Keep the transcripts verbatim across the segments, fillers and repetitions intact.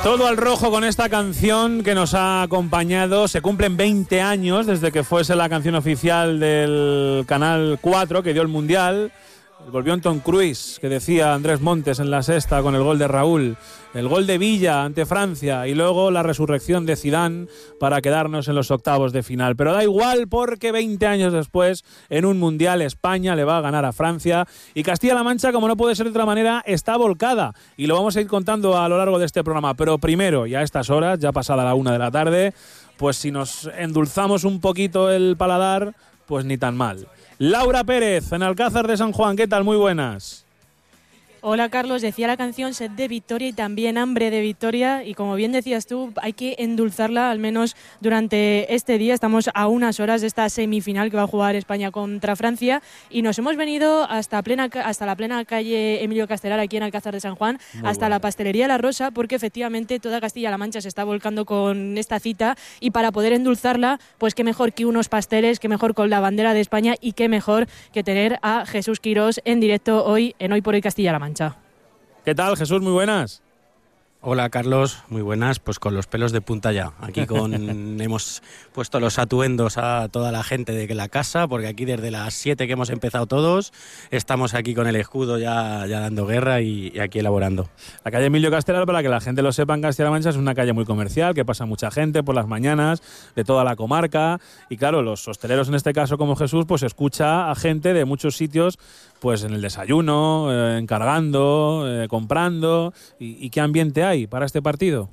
Todo al rojo con esta canción que nos ha acompañado. Se cumplen veinte años desde que fuese la canción oficial del Canal cuatro que dio el Mundial. Volvió Tom Cruise, que decía Andrés Montes en la sexta con el gol de Raúl, el gol de Villa ante Francia y luego la resurrección de Zidane para quedarnos en los octavos de final. Pero da igual porque veinte años después, en un Mundial, España le va a ganar a Francia y Castilla-La Mancha, como no puede ser de otra manera, está volcada y lo vamos a ir contando a lo largo de este programa. Pero primero, y a estas horas, ya pasada la una de la tarde, pues si nos endulzamos un poquito el paladar, pues ni tan mal. Laura Pérez, en Alcázar de San Juan, ¿qué tal? Muy buenas. Hola Carlos, decía la canción sed de victoria y también hambre de victoria, y como bien decías tú, hay que endulzarla al menos durante este día. Estamos a unas horas de esta semifinal que va a jugar España contra Francia y nos hemos venido hasta plena hasta la plena calle Emilio Castelar aquí en Alcázar de San Juan, Muy hasta bueno. la pastelería La Rosa, porque efectivamente toda Castilla-La Mancha se está volcando con esta cita y para poder endulzarla, pues qué mejor que unos pasteles, qué mejor con la bandera de España y qué mejor que tener a Jesús Quirós en directo hoy en Hoy por Hoy Castilla-La Mancha. ¿Qué tal, Jesús? Muy buenas. Hola, Carlos. Muy buenas. Pues con los pelos de punta ya. Aquí con hemos puesto los atuendos a toda la gente de la casa, porque aquí desde las siete que hemos empezado todos, estamos aquí con el escudo ya, ya dando guerra y, y aquí elaborando. La calle Emilio Castelar, para que la gente lo sepa, en Castilla-La Mancha es una calle muy comercial, que pasa mucha gente por las mañanas, de toda la comarca, y claro, los hosteleros en este caso como Jesús, pues escucha a gente de muchos sitios, pues en el desayuno, eh, encargando, eh, comprando, y, y ¿qué ambiente hay para este partido?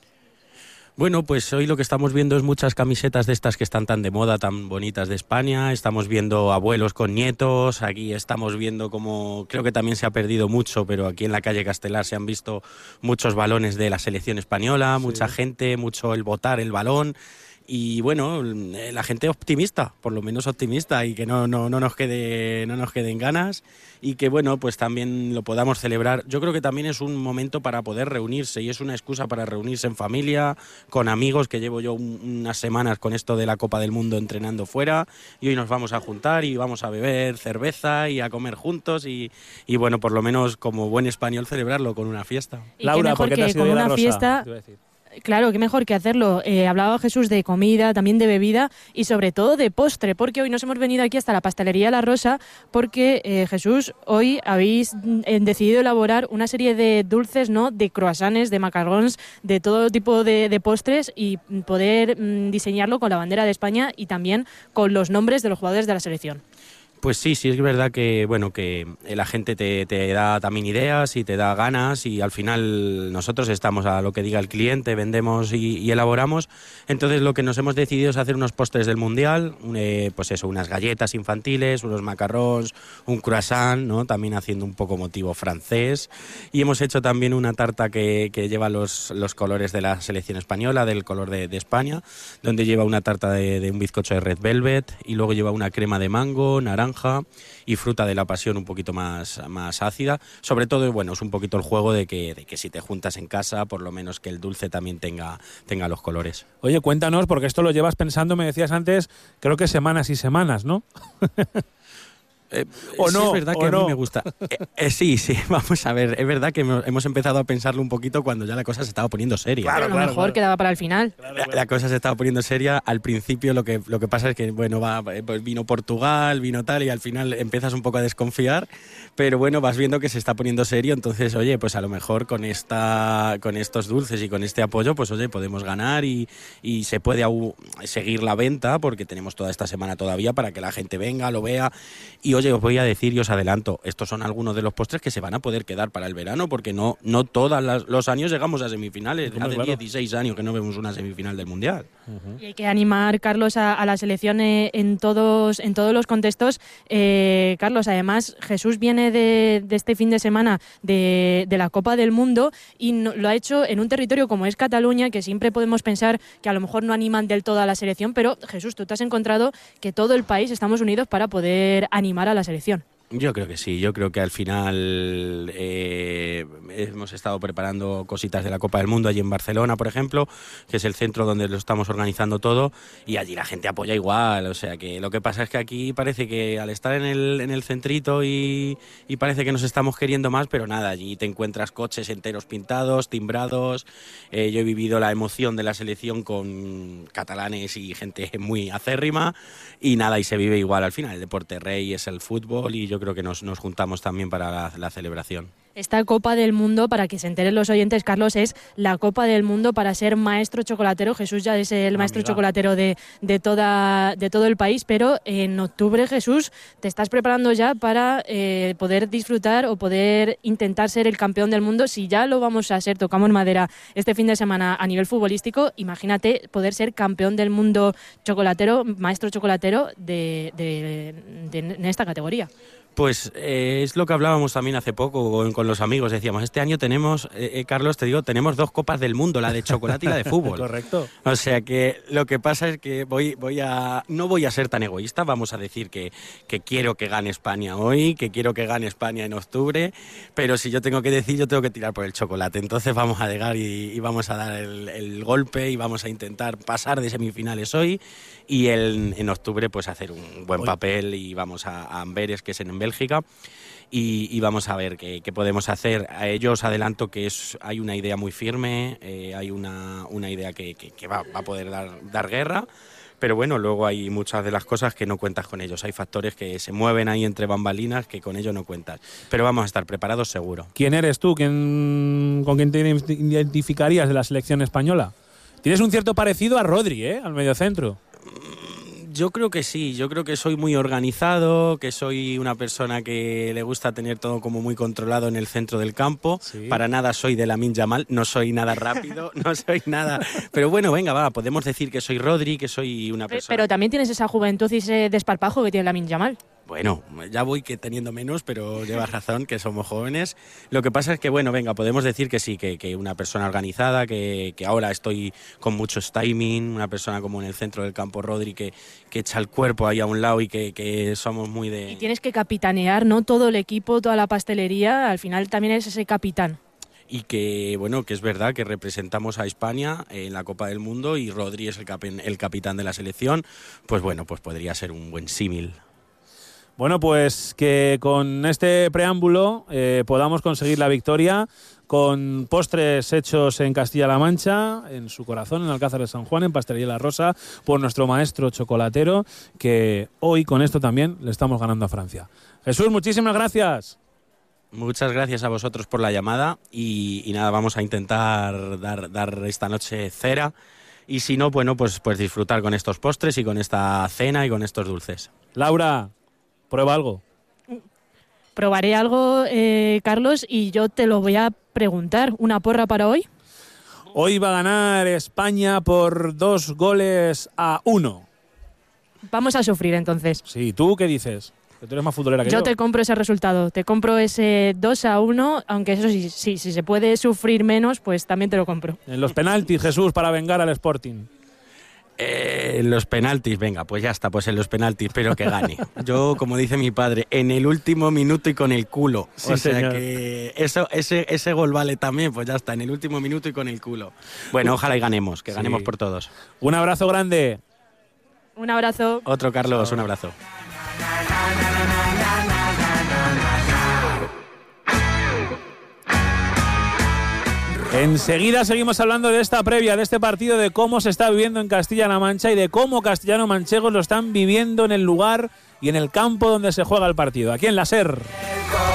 Bueno, pues hoy lo que estamos viendo es muchas camisetas de estas que están tan de moda, tan bonitas de España. Estamos viendo abuelos con nietos, aquí estamos viendo como, creo que también se ha perdido mucho, pero aquí en la calle Castelar se han visto muchos balones de la selección española, sí. Mucha gente, mucho el botar el balón. Y bueno, la gente optimista, por lo menos optimista, y que no, no, no nos quede, no nos queden ganas, y que bueno, pues también lo podamos celebrar. Yo creo que también es un momento para poder reunirse, y es una excusa para reunirse en familia, con amigos, que llevo yo un, unas semanas con esto de la Copa del Mundo entrenando fuera, y hoy nos vamos a juntar y vamos a beber cerveza y a comer juntos, y, y bueno, por lo menos como buen español celebrarlo con una fiesta. Y Laura, mejor ¿por qué te has ido con una Rosa? Fiesta. Claro, qué mejor que hacerlo. Eh, hablaba Jesús de comida, también de bebida y sobre todo de postre, porque hoy nos hemos venido aquí hasta la pastelería La Rosa porque, eh, Jesús, hoy habéis eh, decidido elaborar una serie de dulces, ¿no? De croissants, de macarons, de todo tipo de, de postres y poder mm, diseñarlo con la bandera de España y también con los nombres de los jugadores de la selección. Pues sí, sí es verdad que bueno que la gente te, te da también ideas y te da ganas, y al final nosotros estamos a lo que diga el cliente, vendemos y, y elaboramos. Entonces lo que nos hemos decidido es hacer unos postres del Mundial, eh, pues eso, unas galletas infantiles, unos macarrons, un croissant, ¿no? También haciendo un poco motivo francés, y hemos hecho también una tarta que, que lleva los, los colores de la selección española, del color de, de España, donde lleva una tarta de, de un bizcocho de red velvet, y luego lleva una crema de mango, naranja y fruta de la pasión un poquito más, más ácida. Sobre todo, bueno, es un poquito el juego de que, de que si te juntas en casa, por lo menos que el dulce también tenga, tenga los colores. Oye, cuéntanos, porque esto lo llevas pensando, me decías antes, creo que semanas y semanas, ¿no? Eh, o no, sí, es verdad que a mí no. me gusta. Eh, eh, sí, sí, vamos a ver, es verdad que hemos empezado a pensarlo un poquito cuando ya la cosa se estaba poniendo seria. Claro, claro, a lo mejor claro. quedaba para el final. Claro, claro. La, la cosa se estaba poniendo seria. Al principio lo que lo que pasa es que bueno, va, pues vino Portugal, vino tal, y al final empiezas un poco a desconfiar, pero bueno, vas viendo que se está poniendo serio, entonces, oye, pues a lo mejor con esta con estos dulces y con este apoyo, pues oye, podemos ganar y, y se puede aún seguir la venta, porque tenemos toda esta semana todavía para que la gente venga, lo vea. Y oye, os voy a decir y os adelanto, estos son algunos de los postres que se van a poder quedar para el verano, porque no no todos los años llegamos a semifinales. Hace claro. dieciséis años que no vemos una semifinal del Mundial. Uh-huh. Y hay que animar, Carlos, a, a la selección eh, en todos en todos los contextos. Eh, Carlos, además, Jesús viene de, de este fin de semana de, de la Copa del Mundo y no, lo ha hecho en un territorio como es Cataluña, que siempre podemos pensar que a lo mejor no animan del todo a la selección, pero Jesús, tú te has encontrado que todo el país estamos unidos para poder animar a la selección. Yo creo que sí, yo creo que al final eh, hemos estado preparando cositas de la Copa del Mundo allí en Barcelona, por ejemplo, que es el centro donde lo estamos organizando todo, y allí la gente apoya igual, o sea que lo que pasa es que aquí parece que al estar en el, en el centrito y, y parece que nos estamos queriendo más, pero nada, allí te encuentras coches enteros pintados, timbrados, eh, yo he vivido la emoción de la selección con catalanes y gente muy acérrima, y nada, y se vive igual al final, el deporte rey es el fútbol, y yo creo que nos, nos juntamos también para la, la celebración. Esta Copa del Mundo, para que se enteren los oyentes, Carlos, es la Copa del Mundo para ser maestro chocolatero. Jesús ya es el ah, maestro mira. chocolatero de, de, toda, de todo el país, pero en octubre, Jesús, te estás preparando ya para eh, poder disfrutar o poder intentar ser el campeón del mundo. Si ya lo vamos a ser, tocamos madera, este fin de semana a nivel futbolístico, imagínate poder ser campeón del mundo chocolatero, maestro chocolatero de, de, de, de, en esta categoría. Pues eh, es lo que hablábamos también hace poco con, con los amigos. Decíamos, este año tenemos, eh, eh, Carlos, te digo, tenemos dos copas del mundo, la de chocolate y la de fútbol. Correcto. O sea que lo que pasa es que voy, voy a, no voy a ser tan egoísta. Vamos a decir que, que quiero que gane España hoy, que quiero que gane España en octubre, pero si yo tengo que decir, yo tengo que tirar por el chocolate. Entonces vamos a llegar y, y vamos a dar el, el golpe y vamos a intentar pasar de semifinales hoy y el, en octubre pues hacer un buen hoy. papel y vamos a, a Amberes, que es en Bélgica, y, y vamos a ver qué, qué podemos hacer. A ellos adelanto que es, hay una idea muy firme, eh, hay una, una idea que, que, que va, va a poder dar, dar guerra, pero bueno, luego hay muchas de las cosas que no cuentas con ellos. Hay factores que se mueven ahí entre bambalinas que con ellos no cuentas. Pero vamos a estar preparados seguro. ¿Quién eres tú? ¿Quién, ¿Con quién te identificarías de la selección española? Tienes un cierto parecido a Rodri, ¿eh? Al mediocentro. Yo creo que sí, yo creo que soy muy organizado, que soy una persona que le gusta tener todo como muy controlado en el centro del campo. Sí. Para nada soy de Lamine Yamal, no soy nada rápido, no soy nada... Pero bueno, venga, va, podemos decir que soy Rodri, que soy una persona... Pero también tienes esa juventud y ese desparpajo que tiene Lamine Yamal. Bueno, ya voy que teniendo menos, pero llevas razón, que somos jóvenes. Lo que pasa es que, bueno, venga, podemos decir que sí, que, que una persona organizada, que, que ahora estoy con mucho timing, una persona como en el centro del campo, Rodri, que, que echa el cuerpo ahí a un lado y que, que somos muy de... Y tienes que capitanear, ¿no? Todo el equipo, toda la pastelería, al final también eres ese capitán. Y que, bueno, que es verdad que representamos a España en la Copa del Mundo y Rodri es el, cap- el capitán de la selección, pues bueno, pues podría ser un buen símil. Bueno, pues que con este preámbulo eh, podamos conseguir la victoria con postres hechos en Castilla-La Mancha, en su corazón, en Alcázar de San Juan, en Pastelería La Rosa, por nuestro maestro chocolatero, que hoy con esto también le estamos ganando a Francia. Jesús, muchísimas gracias. Muchas gracias a vosotros por la llamada y, y nada, vamos a intentar dar, dar esta noche cera y si no, bueno, pues, pues disfrutar con estos postres y con esta cena y con estos dulces. Laura, prueba algo. Probaré algo, eh, Carlos, y yo te lo voy a preguntar. ¿Una porra para hoy? Hoy va a ganar España por dos goles a uno. Vamos a sufrir entonces. Sí, ¿tú qué dices? Que tú eres más futbolera que yo. Yo te compro ese resultado, te compro ese dos a uno, aunque eso sí, sí, si se puede sufrir menos, pues también te lo compro. En los penaltis, Jesús, para vengar al Sporting. Eh, en los penaltis, venga, pues ya está, pues en los penaltis, pero que gane. Yo, como dice mi padre, en el último minuto y con el culo. Sí, o sea señor. que eso, ese, ese gol vale también, pues ya está, en el último minuto y con el culo. Bueno, ojalá y ganemos, que sí. ganemos por todos. Un abrazo grande. Un abrazo. Otro, Carlos, un abrazo. Enseguida seguimos hablando de esta previa, de este partido, de cómo se está viviendo en Castilla-La Mancha y de cómo castellano-manchegos lo están viviendo en el lugar y en el campo donde se juega el partido, aquí en la SER.